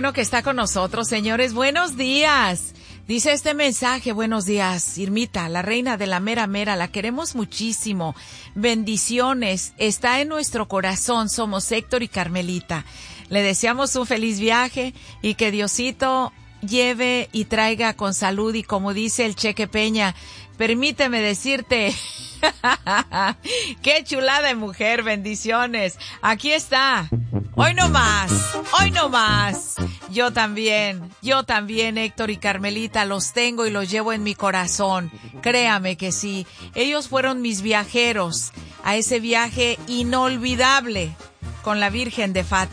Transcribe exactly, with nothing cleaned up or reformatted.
bueno que está con nosotros, señores. Buenos días. Dice este mensaje, buenos días, Irmita, la reina de la mera mera, la queremos muchísimo. Bendiciones, está en nuestro corazón, somos Héctor y Carmelita. Le deseamos un feliz viaje y que Diosito lleve y traiga con salud y como dice el Cheque Peña, permíteme decirte, qué chulada de mujer, bendiciones. Aquí está. Hoy no más, hoy no más. Yo también, yo también, Héctor y Carmelita, los tengo y los llevo en mi corazón. Créame que sí. Ellos fueron mis viajeros a ese viaje inolvidable con la Virgen de Fátima.